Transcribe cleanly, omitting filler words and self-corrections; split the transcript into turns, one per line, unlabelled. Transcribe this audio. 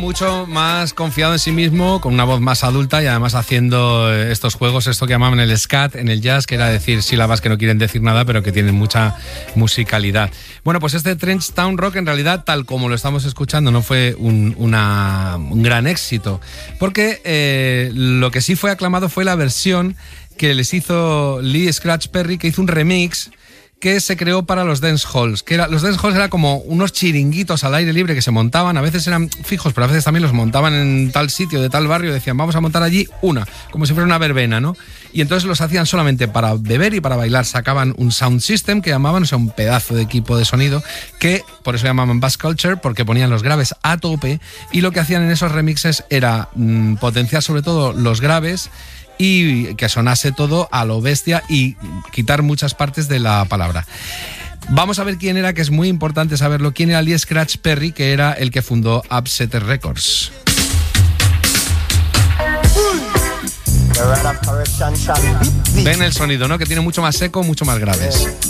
Mucho más confiado en sí mismo, con una voz más adulta y además haciendo estos juegos, esto que llamaban el scat en el jazz, que era decir sílabas que no quieren decir nada, pero que tienen mucha musicalidad. Bueno, pues este Trench Town Rock en realidad, tal como lo estamos escuchando, no fue un gran éxito, porque lo que sí fue aclamado fue la versión que les hizo Lee Scratch Perry, que hizo un remix que se creó para los dance halls. Los dance halls eran como unos chiringuitos al aire libre que se montaban, a veces eran fijos, pero a veces también los montaban en tal sitio, de tal barrio, decían, vamos a montar allí como si fuera una verbena, ¿no? Y entonces los hacían solamente para beber y para bailar. Sacaban un sound system que llamaban, o sea, un pedazo de equipo de sonido, que por eso llamaban bass culture, porque ponían los graves a tope, y lo que hacían en esos remixes era potenciar sobre todo los graves y que sonase todo a lo bestia y quitar muchas partes de la palabra. Vamos a ver quién era, que es muy importante saberlo, quién era Lee Scratch Perry, que era el que fundó Upsetter Records. Ven el sonido, ¿no? Que tiene mucho más seco, mucho más graves.